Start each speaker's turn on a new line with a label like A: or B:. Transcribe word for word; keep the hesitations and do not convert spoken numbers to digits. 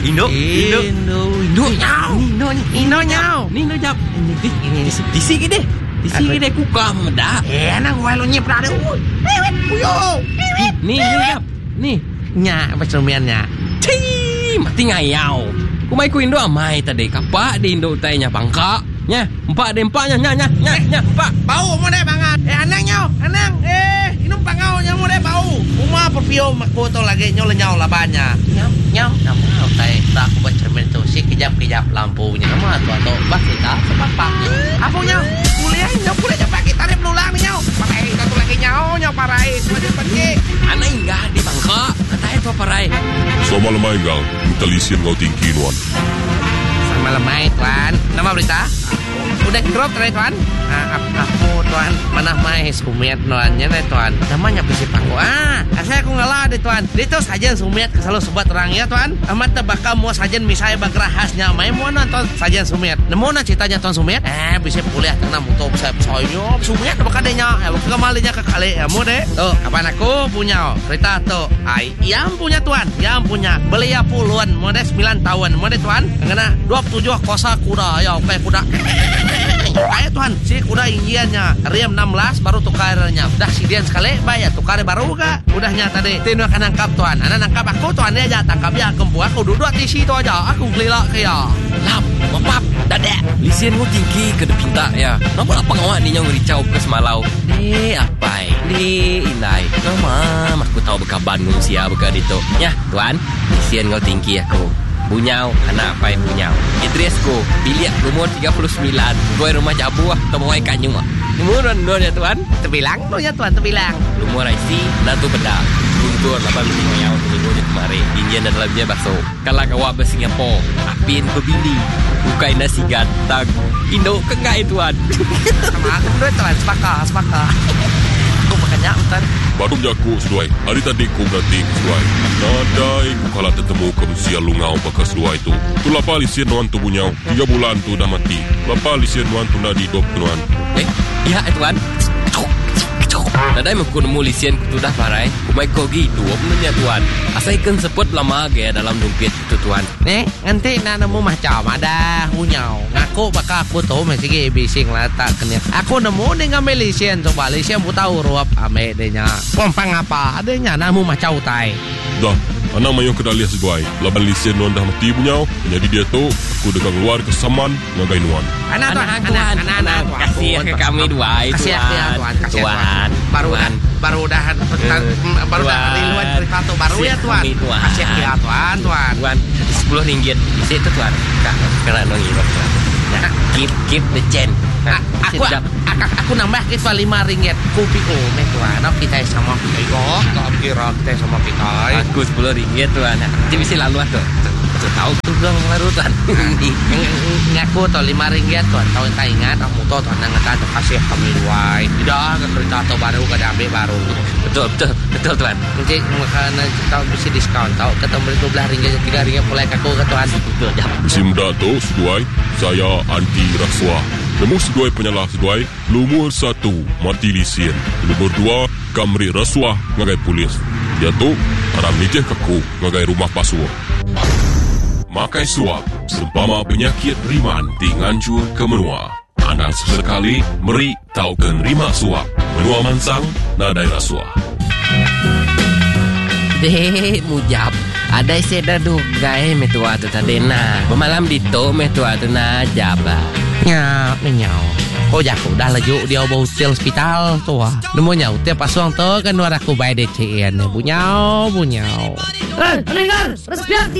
A: Indo, Indo,
B: Indo, Indo nyau.
A: Indo,
B: Indo nyau.
A: Ni no jap. Ini ini disi gede. Disi gede kuka meda.
B: Eh, nang wae lo nyep dah de. Eh, wet puyo.
A: Ni ni jap. Ni.
B: Nya pesumiannya.
A: Ci, mati ngayau. Ku mai ku Indo amai tadi. Kapak di Indo tanya bangka. Nya, empat de empaknya nya nya nya nya empat.
B: Bau mo de bangat. Eh, anang nyau, anang. Eh, inum pangau nya mo de bau. Uma perpio makko to lagi nyol nyau labanya. Nyau, nyau, nama tai tak buat cermin tu si kejap-kejap lampunya. Nama tu atau bah kita sepak apa nyau? Kuliah nyau kuliah cepat kita tarif lulang ni nyau. Parai satu lagi nyau, nyau parai. Semua pergi.
A: Anak enggak di bangka. Kata itu parai.
C: Sama lemah enggal, minta lisian kau tinggi nuan.
B: Sama lemai tuan. Nama berita? Udah crop tadi tuan? Ah, aku tuan mana mai sumiat nuannya nih tuan. Namanya bisi pangku. Ah, saya aku ngalah deh tuan. Itu sajen sumiat selalu sobat orang ya tuan. Amat tebaka mau sajen misalnya bagrahasnya mai mau nonton sajen sumiat. Nemu na ceritanya tuan sumiat? Eh, bisa kuliah tengah mutu saya soyo sumiat bakal denya. Ya bakal kembalinya ke kali ya mu deh. Tuh, kapan aku punya cerita tuh. Ai, yang punya tuan, yang punya belia puluhan, mode sembilan tahun, mode tuan. Karena dua puluh tujuh kosa kuda ya, oke kuda. Kayak tuan, si kuda inggiannya Riam enam belas baru tukarnya. Udah sidian sekali, bayar tukar baru gak? Udahnya tadi, tinu akan nangkap tuan. Anak nangkap aku tuan dia aja tangkap ya kempu aku duduk di situ aja. Aku gelila kaya.
A: Lap, mapap, dadek. Lisian mu tinggi ke depinta ya. Nampak apa ngawak ni nyong ricau ke semalau. Di apa? Di inai. Nama, aku tahu beka Bandung sia beka dito. Ya, tuan, lisian kau tinggi aku. Bunyau, anak apa yang bunyau? Idrisku, bilik umur tiga puluh sembilan. Gue rumah jabu ah, temuai kanyu ah. Umur don ya tuan?
B: Terbilang tu ya tuan, terbilang.
A: Umur I C, natu beda. Guntur lapan minggu minggunya kemarin. Ingin dan dalamnya bakso. Kalau kawak ke Singapura, apin ke Bili. Bukai nasi gantang. Indo ke enggak tuan?
B: Sama aku dua tuan, sepakat, sepakat. Aku makanya tuan.
C: Baru jaku seduai. Hari tadi ku berarti seduai. Nadai ku kalah ketemu ke usia lungau pakai seduai tu. Tu lapa lisian nuan tu bunyau. Tiga bulan tu dah mati. Lapa lisian nuan tu dah hidup nuan.
A: Eh, iya tuan. Nadai aku nemu lisian tu dah parai. Kumai kau gitu, apanya tuan. Asaikan seput lama ke dalam dompet itu tuan.
B: Nih, nanti nak nemu macam ada hunyau. Ngaku bakal aku tahu masih ke bising lah tak kena. Aku nemu dengan lisian coba lisian aku tahu ruap ame denya. Pompang apa? Adanya nemu macam utai.
C: Dah, anak mayu kena lihat seduai. Laban lisian nuan dah mati bunyau. Jadi dia tu aku dengan keluar ke Saman ngagai nuan.
B: Anak tuan, anak, anak, anak.
A: Kasih ke kami dua itu.
B: Kasih ya tuan, kasih tuan. Baru kan, baru dah baru dah riluan cerita tu baru ya tuan. Kasih ya tuan, tuan.
A: Tuan, sepuluh ringgit. Itu tuan. Kena nongi tuan. Nah, keep keep the chain.
B: Aku aku aku nambah kita lima ringgit. Kopi oh, me tuan. Nak kita sama kita. Oh, tak kira kita sama kita.
A: Aku sepuluh ringgit tuan. Jadi mesti lalu tu. Tu tahu tu dong lalu tuan.
B: Ngaku tu lima ringgit tuan. Tahu tak ingat? Aku tahu tuan nak kata kasih kami dua. Tidak ke kereta tu baru ke ambil baru.
A: Betul betul betul tuan.
B: Nanti makanan tahu mesti diskaun. Tahu ketemu beli dua belas ringgit tiga ringgit mulai kaku ke tuan.
A: Betul dah.
C: Musim dah tu seduai. Saya anti rasuah. Nemu seduai penyalah seduai. Lumur satu, mati lisian. Lumur dua, kamri rasuah ngagai polis. Dia tu, haram nijeh kaku ngagai rumah pasuah. Makai suap, seumpama penyakit riman di ngancur ke menua. Anda sesekali meri taukan rima suap. Menua mansang, nadai rasuah.
A: Deh, mujab. Ada seda duga eh metua tu tadi na. Bemalam dito metua tu na jaba.
B: Nya, menyau. Kau jago dah laju dia bawa hotel hospital tu ah. Nemu nyau tiap pasang tu kan luar aku bayar D C N. Bunyau, bunyau.
D: Eh, dengar, respect